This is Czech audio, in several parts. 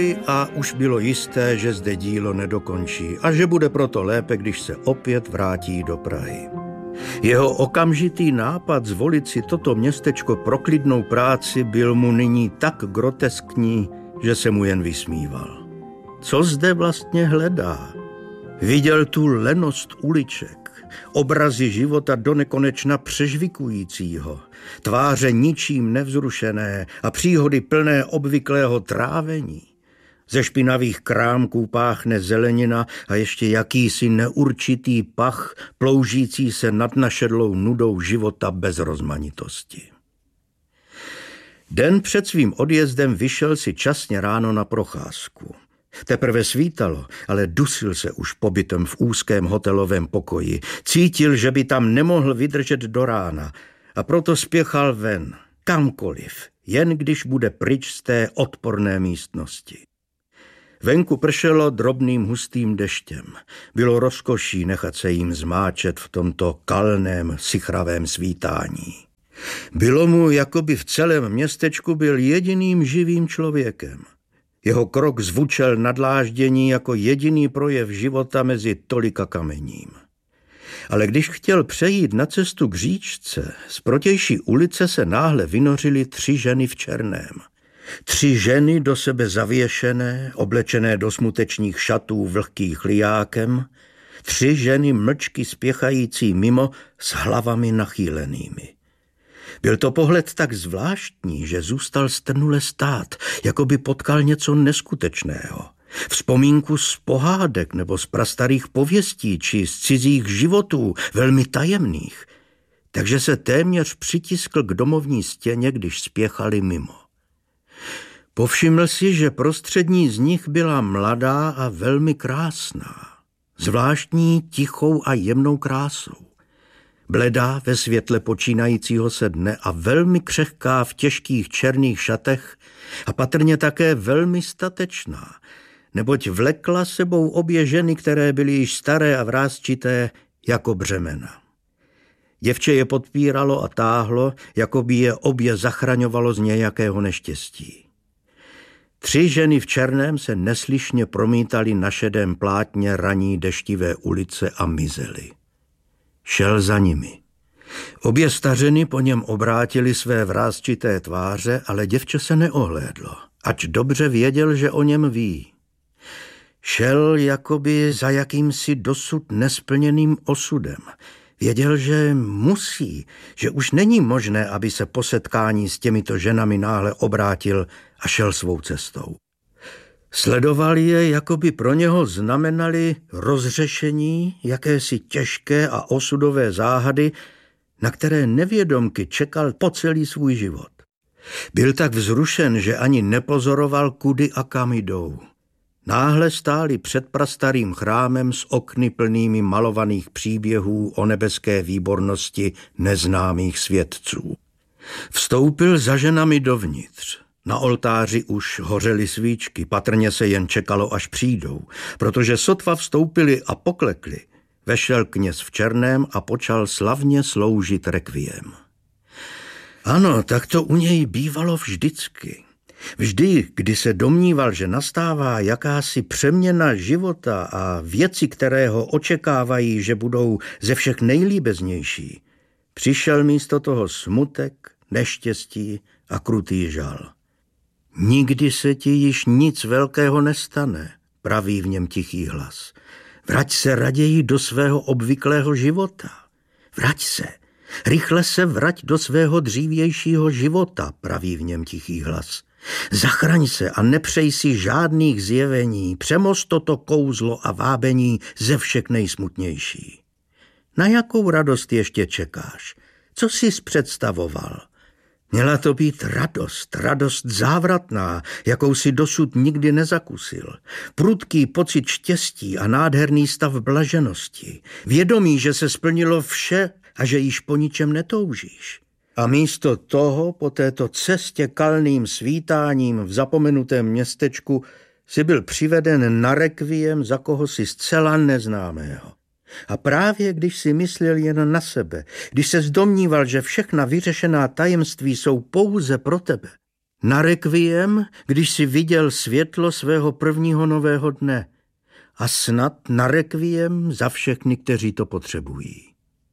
A už bylo jisté, že zde dílo nedokončí a že bude proto lépe, když se opět vrátí do Prahy. Jeho okamžitý nápad zvolit si toto městečko pro klidnou práci byl mu nyní tak groteskní, že se mu jen vysmíval. Co zde vlastně hledá? Viděl tu lenost uliček, obrazy života donekonečna přežvikujícího, tváře ničím nevzrušené a příhody plné obvyklého trávení. Ze špinavých krámků páchne zelenina a ještě jakýsi neurčitý pach, ploužící se nad našedlou nudou života bez rozmanitosti. Den před svým odjezdem vyšel si časně ráno na procházku. Teprve svítalo, ale dusil se už pobytem v úzkém hotelovém pokoji. Cítil, že by tam nemohl vydržet do rána a proto spěchal ven, kamkoliv, jen když bude pryč z té odporné místnosti. Venku pršelo drobným hustým deštěm. Bylo rozkoší nechat se jim zmáčet v tomto kalném, sichravém svítání. Bylo mu, jako by v celém městečku byl jediným živým člověkem. Jeho krok zvučel na dláždění jako jediný projev života mezi tolika kamením. Ale když chtěl přejít na cestu k říčce, z protější ulice se náhle vynořily 3 ženy v černém. 3 ženy do sebe zavěšené, oblečené do smutečních šatů vlhkých lijákem, 3 ženy mlčky spěchající mimo s hlavami nachýlenými. Byl to pohled tak zvláštní, že zůstal strnule stát, jako by potkal něco neskutečného. Vzpomínku z pohádek nebo z prastarých pověstí či z cizích životů, velmi tajemných. Takže se téměř přitiskl k domovní stěně, když spěchali mimo. Povšiml si, že prostřední z nich byla mladá a velmi krásná, zvláštní, tichou a jemnou krásou. Bledá ve světle počínajícího se dne a velmi křehká v těžkých černých šatech a patrně také velmi statečná, neboť vlekla sebou obě ženy, které byly již staré a vrásčité jako břemena. Děvče je podpíralo a táhlo, jako by je obě zachraňovalo z nějakého neštěstí. 3 ženy v černém se neslyšně promítaly na šedém plátně raní deštivé ulice a mizely. Šel za nimi. Obě stařeny po něm obrátily své vrásčité tváře, ale děvče se neohlédlo, ač dobře věděl, že o něm ví. Šel jakoby za jakýmsi dosud nesplněným osudem. Věděl, že musí, že už není možné, aby se po setkání s těmito ženami náhle obrátil a šel svou cestou. Sledoval je, jako by pro něho znamenali rozřešení jakési těžké a osudové záhady, na které nevědomky čekal po celý svůj život. Byl tak vzrušen, že ani nepozoroval, kudy a kam jdou. Náhle stáli před prastarým chrámem s okny plnými malovaných příběhů o nebeské výbornosti neznámých svědců. Vstoupil za ženami dovnitř. Na oltáři už hořely svíčky, patrně se jen čekalo, až přijdou, protože sotva vstoupili a poklekli. Vešel kněz v černém a počal slavně sloužit rekviem. Ano, tak to u něj bývalo vždycky. Vždy, kdy se domníval, že nastává jakási přeměna života a věci, které ho očekávají, že budou ze všech nejlíbeznější, přišel místo toho smutek, neštěstí a krutý žal. Nikdy se ti již nic velkého nestane, praví v něm tichý hlas. Vrať se raději do svého obvyklého života. Vrať se, rychle se vrať do svého dřívějšího života, praví v něm tichý hlas. Zachraň se a nepřej si žádných zjevení, přemost toto kouzlo a vábení ze všech nejsmutnější. Na jakou radost ještě čekáš? Co jsi představoval? Měla to být radost závratná, jakou si dosud nikdy nezakusil. Prudký pocit štěstí a nádherný stav blaženosti. Vědomí, že se splnilo vše a že již po ničem netoužíš. A místo toho po této cestě kalným svítáním v zapomenutém městečku si byl přiveden na rekviem za kohosi zcela neznámého. A právě když si myslel jen na sebe, když se zdomníval, že všechna vyřešená tajemství jsou pouze pro tebe, Na rekviem, když si viděl světlo svého prvního nového dne. A snad na rekviem za všechny, kteří to potřebují.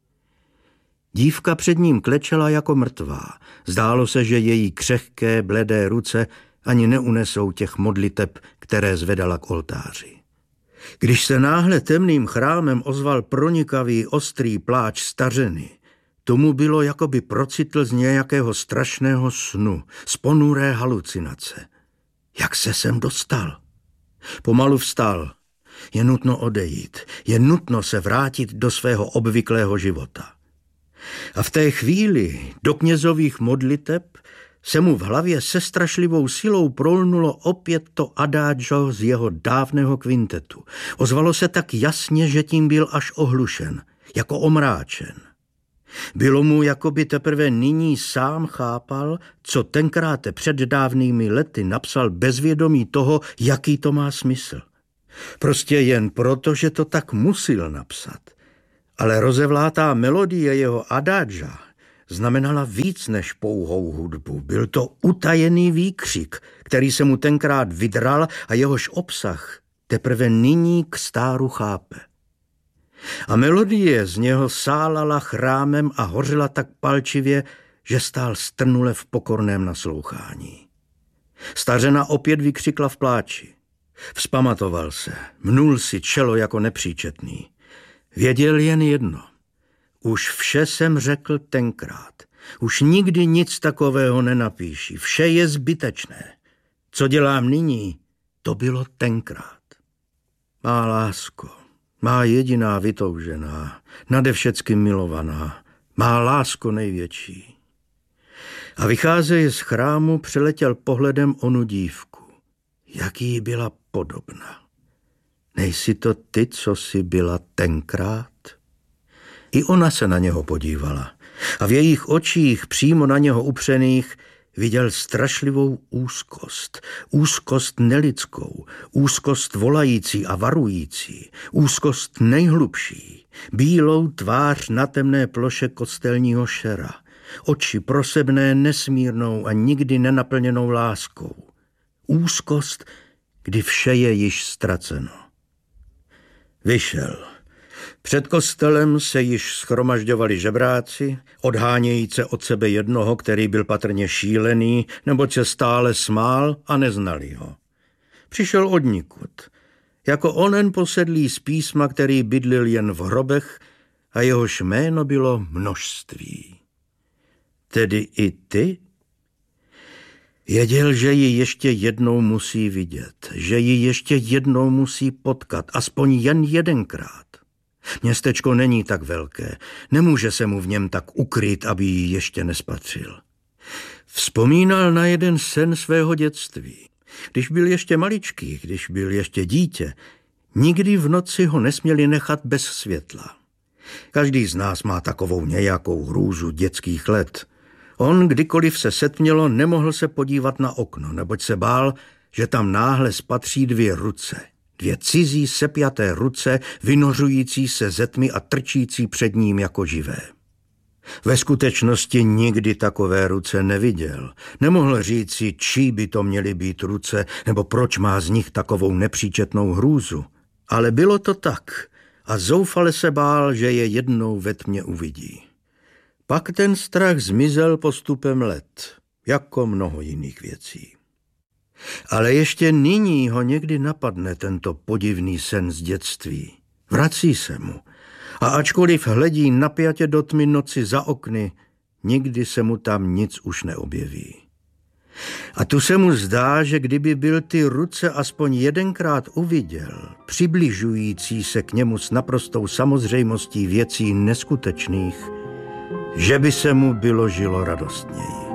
Dívka před ním klečela jako mrtvá. Zdálo se, že její křehké, bledé ruce ani neunesou těch modliteb, které zvedala k oltáři. Když se náhle temným chrámem ozval pronikavý, ostrý pláč stařeny, tomu bylo, jako by procitl z nějakého strašného snu, z ponuré halucinace. Jak se sem dostal? Pomalu vstal. Je nutno odejít, je nutno se vrátit do svého obvyklého života. A v té chvíli do knězových modliteb se mu v hlavě se strašlivou silou prolnulo opět to adagio z jeho dávného kvintetu. Ozvalo se tak jasně, že tím byl až ohlušen, jako omráčen. Bylo mu, jako by teprve nyní sám chápal, co tenkrát před dávnými lety napsal bez vědomí toho, jaký to má smysl. Prostě jen proto, že to tak musel napsat. Ale rozevlátá melodie jeho adagia znamenala víc než pouhou hudbu. Byl to utajený výkřik, který se mu tenkrát vydral a jehož obsah teprve nyní k stáru chápe. A melodie z něho sálala chrámem a hořela tak palčivě, že stál strnule v pokorném naslouchání. Stařena opět vykřikla v pláči. Vzpamatoval se, mnul si čelo jako nepříčetný. Věděl jen jedno. Už vše jsem řekl tenkrát. Už nikdy nic takového nenapíši. Vše je zbytečné. Co dělám nyní, to bylo tenkrát. Má lásko, má jediná vytoužená, nade všecky milovaná, má lásko největší. A vycházeje z chrámu přeletěl pohledem onu dívku. Jak jí byla podobna. Nejsi to ty, co jsi byla tenkrát? I ona se na něho podívala a v jejich očích přímo na něho upřených viděl strašlivou úzkost. Úzkost nelidskou, úzkost volající a varující, úzkost nejhlubší, bílou tvář na temné ploše kostelního šera, oči prosebné nesmírnou a nikdy nenaplněnou láskou. Úzkost, kdy vše je již ztraceno. Vyšel. Před kostelem se již shromažďovali žebráci, odhánějíce od sebe jednoho, který byl patrně šílený, neboť se stále smál a neznali ho. Přišel odnikud, jako onen posedlý z písma, který bydlil jen v hrobech a jehož jméno bylo Množství. Tedy i ty? Věděl, že ji ještě jednou musí vidět, že ji ještě jednou musí potkat, aspoň jen jedenkrát. Městečko není tak velké, nemůže se mu v něm tak ukryt, aby ji ještě nespatřil. Vzpomínal na jeden sen svého dětství. Když byl ještě maličký, když byl ještě dítě, nikdy v noci ho nesměli nechat bez světla. Každý z nás má takovou nějakou hrůzu dětských let. On, kdykoliv se setmělo, nemohl se podívat na okno, neboť se bál, že tam náhle spatří dvě ruce. Dvě cizí sepjaté ruce, vynořující se ze tmy a trčící před ním jako živé. Ve skutečnosti nikdy takové ruce neviděl. Nemohl říci, čí by to měly být ruce, nebo proč má z nich takovou nepříčetnou hrůzu. Ale bylo to tak a zoufale se bál, že je jednou ve tmě uvidí. Pak ten strach zmizel postupem let, jako mnoho jiných věcí. Ale ještě nyní ho někdy napadne tento podivný sen z dětství. Vrací se mu a ačkoliv hledí napjatě do tmy noci za okny, nikdy se mu tam nic už neobjeví. A tu se mu zdá, že kdyby byl ty ruce aspoň jedenkrát uviděl, přibližující se k němu s naprostou samozřejmostí věcí neskutečných, že by se mu bylo žilo radostněji.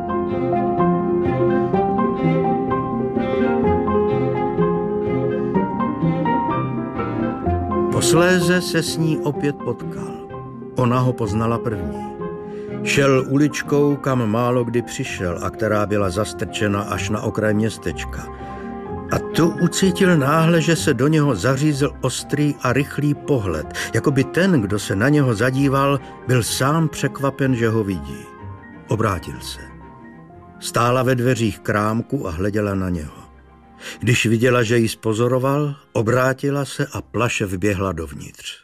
Posléze se s ní opět potkal. Ona ho poznala první. Šel uličkou, kam málo kdy přišel a která byla zastrčena až na okraj městečka. A tu ucítil náhle, že se do něho zařízl ostrý a rychlý pohled, jako by ten, kdo se na něho zadíval, byl sám překvapen, že ho vidí. Obrátil se. Stála ve dveřích krámku a hleděla na něho. Když viděla, že ji zpozoroval, obrátila se a plaše vběhla dovnitř.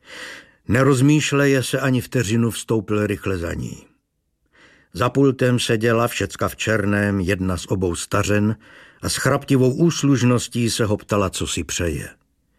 Nerozmýšleje se ani vteřinu, vstoupil rychle za ní. Za pultem seděla všecka v černém jedna z obou stařen a s chraptivou úslužností se ho ptala, co si přeje.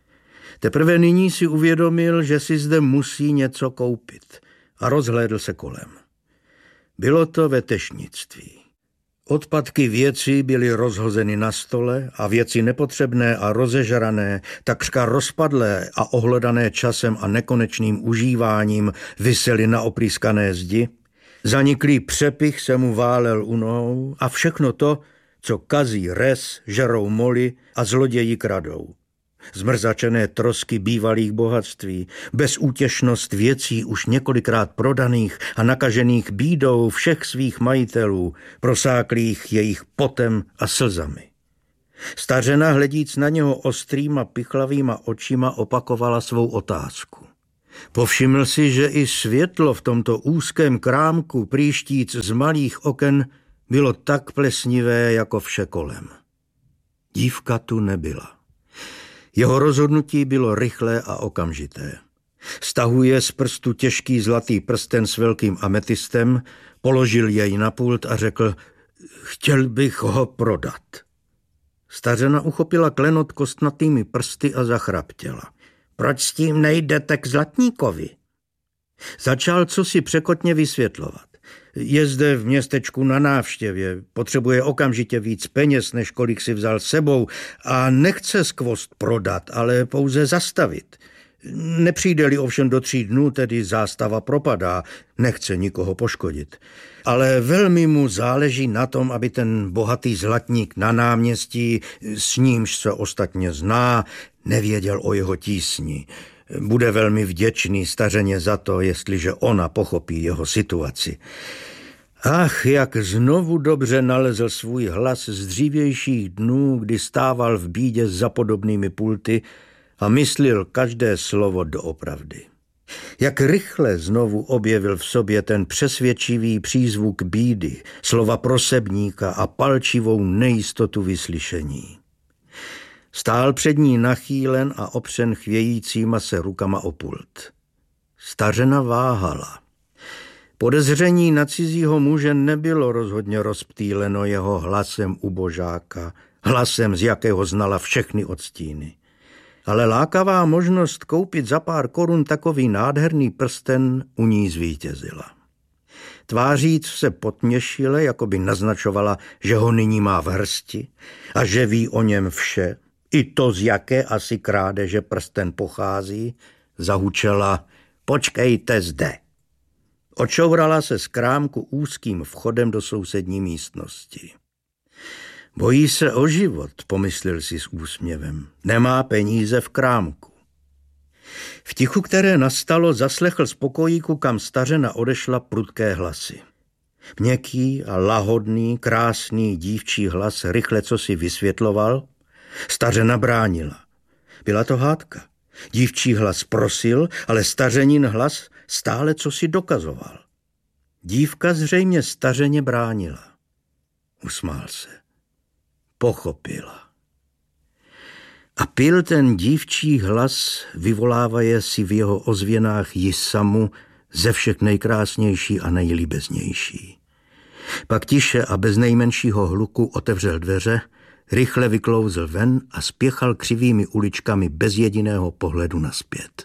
Teprve nyní si uvědomil, že si zde musí něco koupit a rozhlédl se kolem. Bylo to vetešnictví. Odpadky věcí byly rozhozeny na stole a věci nepotřebné a rozežrané, takřka rozpadlé a ohlodané časem a nekonečným užíváním visely na oprýskané zdi. Zaniklý přepich se mu válel u nohou a všechno to, co kazí res, žerou moly a zloději kradou. Zmrzačené trosky bývalých bohatství, bezútěšnost věcí už několikrát prodaných a nakažených bídou všech svých majitelů, prosáklých jejich potem a slzami. Stařena, hledíc na něho ostrýma pichlavýma očima, opakovala svou otázku. Povšiml si, že i světlo v tomto úzkém krámku, příštíc z malých oken, bylo tak plesnivé jako vše kolem. Dívka tu nebyla. Jeho rozhodnutí bylo rychlé a okamžité. Stahuje z prstu těžký zlatý prsten s velkým ametistem, položil jej na pult a řekl, chtěl bych ho prodat. Stařena uchopila klenot kostnatými prsty a zachraptěla. Proč s tím nejdete k zlatníkovi? Začal cosi překotně vysvětlovat. Je zde v městečku na návštěvě, potřebuje okamžitě víc peněz, než kolik si vzal sebou a nechce skvost prodat, ale pouze zastavit. Nepřijde-li ovšem do 3 dnů, tedy zástava propadá, nechce nikoho poškodit. Ale velmi mu záleží na tom, aby ten bohatý zlatník na náměstí, s nímž se ostatně zná, nevěděl o jeho tísni. Bude velmi vděčný stařeně za to, jestliže ona pochopí jeho situaci. Ach, jak znovu dobře nalezl svůj hlas z dřívějších dnů, kdy stával v bídě za podobnými pulty a myslil každé slovo doopravdy. Jak rychle znovu objevil v sobě ten přesvědčivý přízvuk bídy, slova prosebníka a palčivou nejistotu vyslyšení. Stál před ní nachýlen a opřen chvějícíma se rukama o pult. Stařena váhala. Podezření na cizího muže nebylo rozhodně rozptýleno jeho hlasem ubožáka, hlasem, z jakého znala všechny odstíny. Ale lákavá možnost koupit za pár korun takový nádherný prsten u ní zvítězila. Tváříc se potměšile, jako by naznačovala, že ho nyní má v hrsti a že ví o něm vše, i to, z jaké asi krádeže prsten pochází, zahučela, počkejte zde. Očourala se z krámku úzkým vchodem do sousední místnosti. Bojí se o život, pomyslel si s úsměvem. Nemá peníze v krámku. V tichu, které nastalo, zaslechl z pokojíku, kam stařena odešla, prudké hlasy. Měkký a lahodný, krásný dívčí hlas rychle cosi vysvětloval. Stařena bránila. Byla to hádka. Dívčí hlas prosil, ale stařenin hlas stále cosi dokazoval. Dívka zřejmě stařeně bránila. Usmál se. Pochopila. A pil ten dívčí hlas, vyvolávaje si v jeho ozvěnách ji samu ze všech nejkrásnější a nejlíbeznější. Pak tiše a bez nejmenšího hluku otevřel dveře, rychle vyklouzl ven a spěchal křivými uličkami bez jediného pohledu nazpět.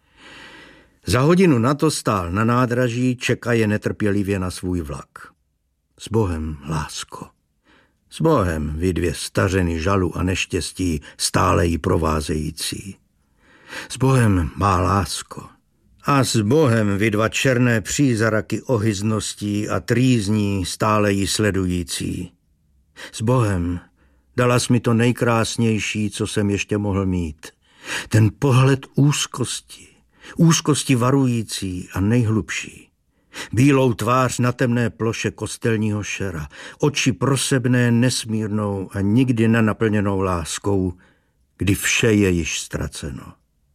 Za hodinu na to stál na nádraží, čekaje netrpělivě na svůj vlak. S Bohem, lásko. S Bohem, vy 2 stařeny žalu a neštěstí, stále jí provázející. S Bohem, má lásko. A s Bohem, vy 2 černé přízraky ohyzností a trýzní, stále jí sledující. S Bohem, dala jsi mi to nejkrásnější, co jsem ještě mohl mít. Ten pohled úzkosti varující a nejhlubší. Bílou tvář na temné ploše kostelního šera, oči prosebné nesmírnou a nikdy nenaplněnou láskou, kdy vše je již ztraceno.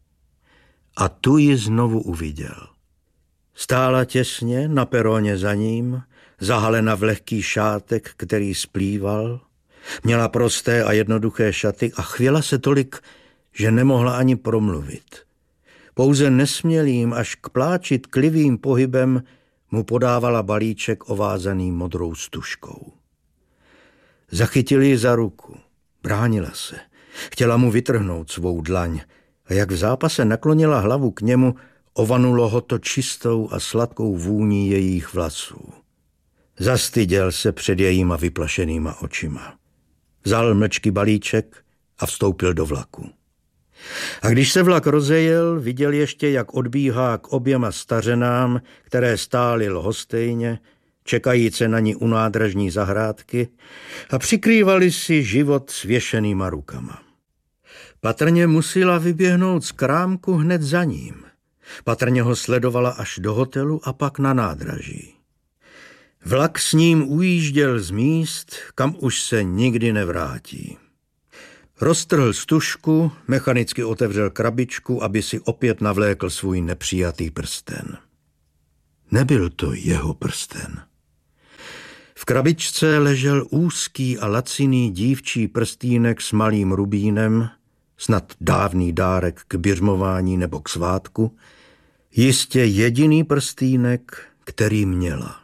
A tu ji znovu uviděl. Stála těsně na peroně za ním, zahalena v lehký šátek, který splýval. Měla prosté a jednoduché šaty a chvěla se tolik, že nemohla ani promluvit. Pouze nesmělým až k pláči tklivým pohybem mu podávala balíček ovázaný modrou stužkou. Zachytil ji za ruku, bránila se, chtěla mu vytrhnout svou dlaň a jak v zápase naklonila hlavu k němu, ovanulo ho to čistou a sladkou vůní jejich vlasů. Zastyděl se před jejíma vyplašenýma očima. Vzal mlčky balíček a vstoupil do vlaku. A když se vlak rozejel, viděl ještě, jak odbíhá k oběma stařenám, které stály lhostejně, čekajíce na ní u nádražní zahrádky a přikrývali si život svěšenýma rukama. Patrně musela vyběhnout z krámku hned za ním. Patrně ho sledovala až do hotelu a pak na nádraží. Vlak s ním ujížděl z míst, kam už se nikdy nevrátí. Roztrhl stužku, mechanicky otevřel krabičku, aby si opět navlékl svůj nepřijatý prsten. Nebyl to jeho prsten. V krabičce ležel úzký a laciný dívčí prstýnek s malým rubínem, snad dávný dárek k biřmování nebo k svátku, jistě jediný prstýnek, který měla.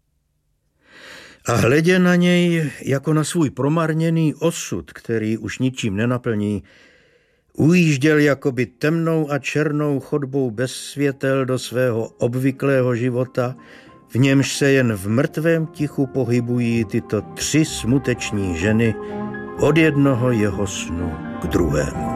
A hledě na něj jako na svůj promarněný osud, který už ničím nenaplní, ujížděl jakoby temnou a černou chodbou bez světel do svého obvyklého života, v němž se jen v mrtvém tichu pohybují tyto 3 smuteční ženy od jednoho jeho snu k druhému.